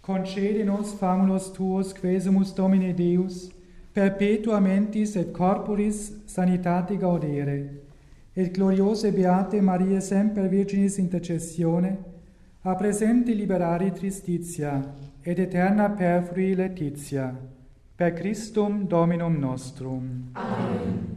concede nos famulos tuos, quesumus Domine Deus, perpetua mentis et corporis sanitate gaudere, et gloriose beate Maria semper Virginis intercessione, a presente liberari tristitia, et eterna perfrui laetitia, per Christum Dominum nostrum. Amen.